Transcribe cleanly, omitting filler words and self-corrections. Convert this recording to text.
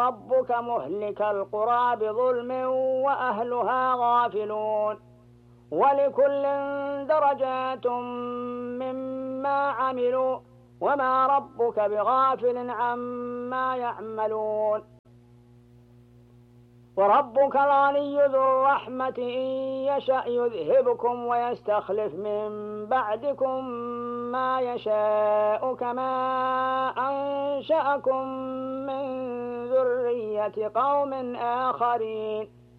ربك مهلك القرى بظلم وأهلها غافلون ولكل درجات مما عملوا وما ربك بغافل عما يعملون وربك الغني ذو الرحمة إن يشأ يذهبكم ويستخلف من بعدكم ما يشاء كما أنشأكم من ذرية قوم آخرين